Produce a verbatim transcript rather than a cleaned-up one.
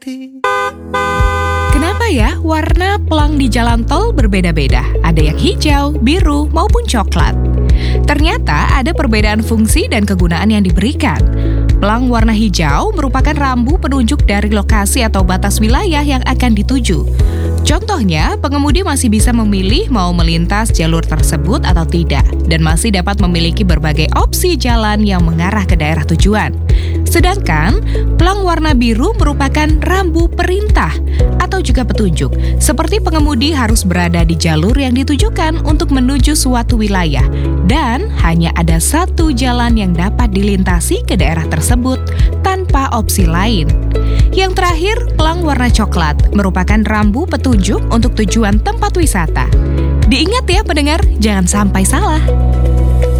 hati. Kenapa ya warna pelang di jalan tol berbeda-beda? Ada yang hijau, biru, maupun coklat. Ternyata ada perbedaan fungsi dan kegunaan yang diberikan. Pelang warna hijau merupakan rambu penunjuk dari lokasi atau batas wilayah yang akan dituju. Contohnya, pengemudi masih bisa memilih mau melintas jalur tersebut atau tidak, dan masih dapat memiliki berbagai opsi jalan yang mengarah ke daerah tujuan. Sedangkan, pelang warna biru merupakan rambu perintah atau juga petunjuk, seperti pengemudi harus berada di jalur yang ditujukan untuk menuju suatu wilayah, dan hanya ada satu jalan yang dapat dilintasi ke daerah tersebut tanpa opsi lain. Yang terakhir, pelang warna coklat merupakan rambu petunjuk untuk tujuan tempat wisata. Diingat ya pendengar, jangan sampai salah.